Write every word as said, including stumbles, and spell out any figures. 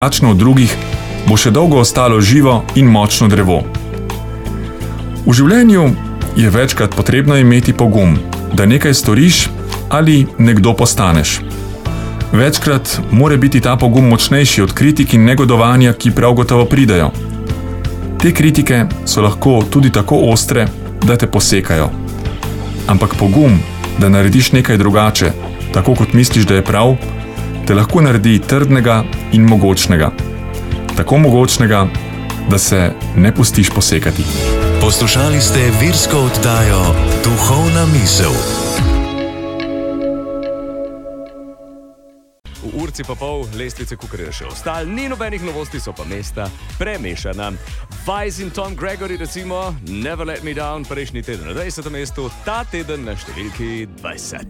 drugačno od drugih, bo še dolgo ostalo živo in močno drevo. V življenju je večkrat potrebno imeti pogum, da nekaj storiš ali nekdo postaneš. Večkrat mora biti ta pogum močnejši od kritik in negodovanja, ki prav gotovo pridejo. Te kritike so lahko tudi tako ostre, da te posekajo. Ampak pogum, da narediš nekaj drugače, tako kot misliš, da je prav, te lahko naredi trdnega in mogočnega. Tako mogočnega, da se ne pustiš posekati. Poslušali ste virsko oddajo Duhovna misel. V urci pa pol lestvice kukarja še ostali, ni nobenih novosti, so pa mesta premešana. Vice in Tom Gregory recimo Never Let Me Down prejšnji teden na dvajsetem mestu, ta teden na številki dvajset.